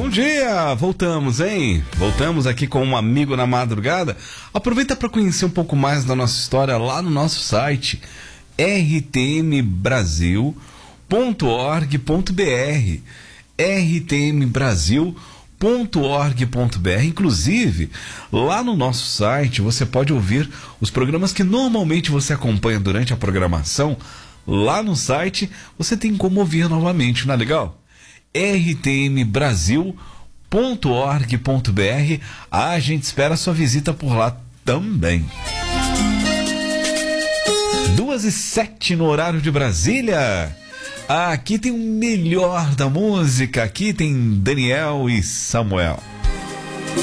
dia! Voltamos, hein? Voltamos aqui com um amigo na madrugada. Aproveita para conhecer um pouco mais da nossa história lá no nosso site rtmbrasil.org.br rtmbrasil.org.br. Inclusive, lá no nosso site você pode ouvir os programas que normalmente você acompanha durante a programação. Lá no site você tem como ouvir novamente, não é legal? rtmbrasil.org.br. A gente espera a sua visita por lá também. 2h07 no horário de Brasília. Aqui tem o melhor da música. Aqui tem Daniel e Samuel.